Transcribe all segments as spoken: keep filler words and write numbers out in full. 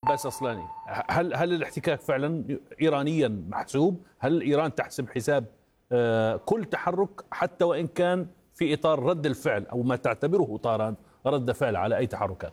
عباس أصلاني، هل هل الاحتكاك فعلا إيرانيا محسوب؟ هل إيران تحسب حساب كل تحرك حتى وإن كان في إطار رد الفعل أو ما تعتبره طاران رد فعل على أي تحركات؟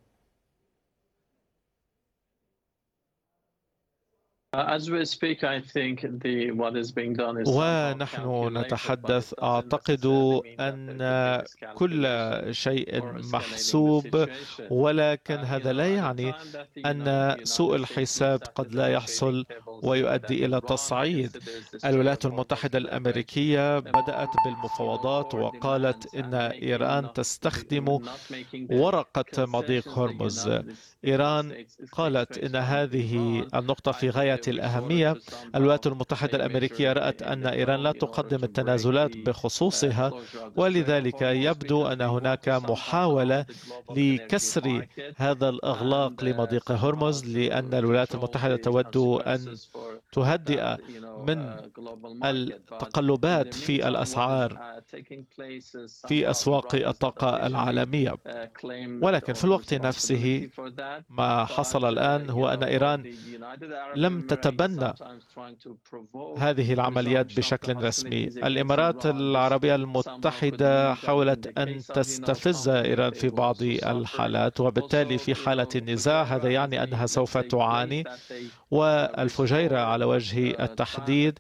ونحن نتحدث، أعتقد أن كل شيء محسوب، ولكن هذا لا يعني أن سوء الحساب قد لا يحصل ويؤدي إلى تصعيد. الولايات المتحدة الأمريكية بدأت بالمفاوضات وقالت إن إيران تستخدم ورقة مضيق هرمز. إيران قالت إن هذه النقطة في غاية الأهمية. الولايات المتحدة الأمريكية رأت أن إيران لا تقدم التنازلات بخصوصها، ولذلك يبدو أن هناك محاولة لكسر هذا الإغلاق لمضيق هرمز، لأن الولايات المتحدة تود أن تهدئ من التقلبات في الأسعار في أسواق الطاقة العالمية. ولكن في الوقت نفسه ما حصل الآن هو أن إيران لم تتبنى هذه العمليات بشكل رسمي. الإمارات العربية المتحدة حاولت أن تستفز إيران في بعض الحالات، وبالتالي في حالة النزاع هذا يعني أنها سوف تعاني. والفجيرة على وجه التحديد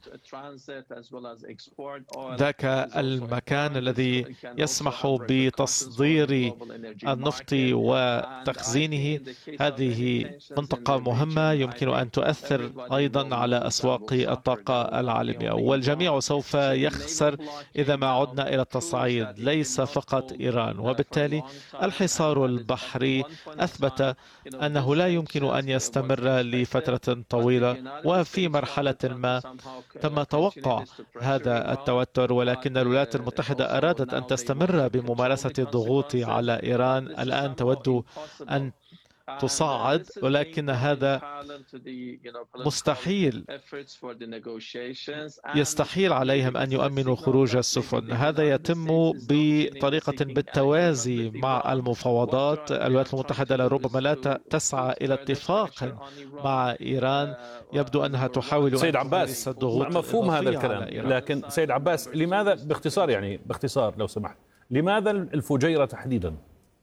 ذاك المكان الذي يسمح بتصدير النفط وتخزينه، هذه منطقة مهمة يمكن أن تؤثر أيضا على أسواق الطاقة العالمية، والجميع سوف يخسر إذا ما عدنا إلى التصعيد، ليس فقط إيران. وبالتالي الحصار البحري أثبت أنه لا يمكن أن يستمر لفترة طويلة، وفي مرحلة ما تم توقع هذا التوتر، ولكن الولايات المتحدة أرادت أن تستمر بممارسة الضغوط على إيران. الآن تود أن تصعد، ولكن هذا مستحيل، يستحيل عليهم أن يؤمنوا خروج السفن. هذا يتم بطريقة بالتوازي مع المفاوضات. الولايات المتحدة لربما لا تسعى إلى اتفاق مع إيران، يبدو أنها تحاول سيد عباس مفهوم هذا الكلام، لكن سيد عباس لماذا باختصار يعني باختصار لو سمحت لماذا الفجيرة تحديدا؟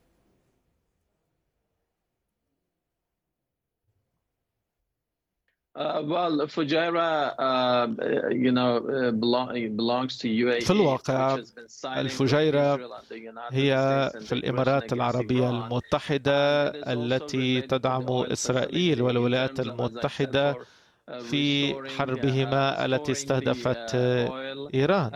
في الواقع الفجيرة هي في الإمارات العربية المتحدة التي تدعم إسرائيل والولايات المتحدة في حربهما التي استهدفت إيران.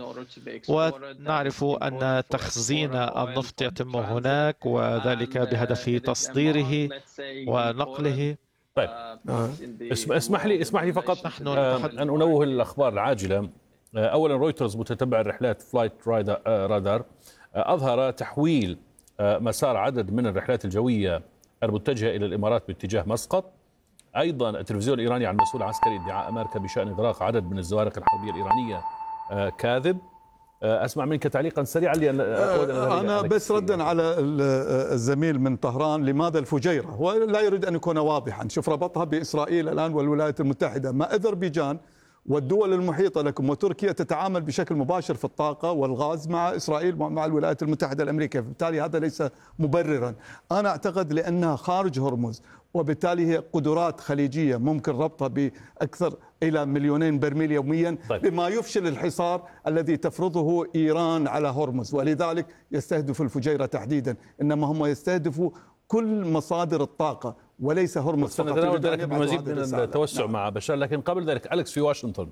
ونعرف أن تخزين النفط يتم هناك، وذلك بهدف تصديره ونقله. طيب اسمح لي اسمح لي فقط نحن أن أنوه الأخبار العاجلة. أولا رويترز متتبع الرحلات فلايت رادار أظهر تحويل مسار عدد من الرحلات الجوية المتجهة إلى الإمارات باتجاه مسقط. أيضا التلفزيون الإيراني عن مسؤول عسكري ادعاء أمريكا بشأن إغراق عدد من الزوارق الحربية الإيرانية كاذب. أسمع منك تعليقا سريعا لأن أنا بس ردا على الزميل من طهران. لماذا الفجيرة؟ هو لا يريد أن يكون واضحا. شوف ربطها بإسرائيل الآن والولايات المتحدة، ما أذربيجان والدول المحيطة لكم وتركيا تتعامل بشكل مباشر في الطاقة والغاز مع إسرائيل ومع الولايات المتحدة الأمريكية، بالتالي هذا ليس مبررا. أنا أعتقد لأنها خارج هرمز، وبالتالي هي قدرات خليجية ممكن ربطها بأكثر إلى مليونين برميل يوميا، طيب. بما يفشل الحصار الذي تفرضه إيران على هرمز، ولذلك يستهدف الفجيرة تحديدا. إنما هم يستهدفوا كل مصادر الطاقة وليس هرمز فقط. سنتناول ذلك بمزيد من التوسع نعم. مع بشار، لكن قبل ذلك أليكس في واشنطن،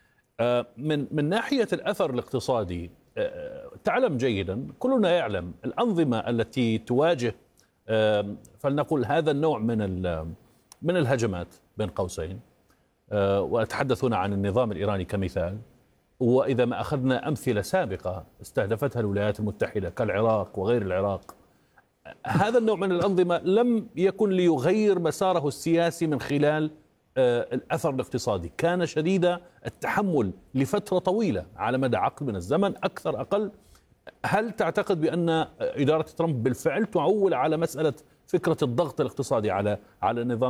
من من ناحية الأثر الاقتصادي تعلم جيدا، كلنا يعلم الأنظمة التي تواجه فلنقول هذا النوع من من الهجمات بين قوسين، وأتحدث هنا عن النظام الإيراني كمثال، وإذا ما أخذنا أمثلة سابقة استهدفتها الولايات المتحدة كالعراق وغير العراق، هذا النوع من الأنظمة لم يكن ليغير مساره السياسي من خلال الأثر الاقتصادي، كان شديد التحمل لفترة طويلة على مدى عقد من الزمن أكثر أقل. هل تعتقد بأن إدارة ترامب بالفعل تعول على مسألة فكرة الضغط الاقتصادي على على النظام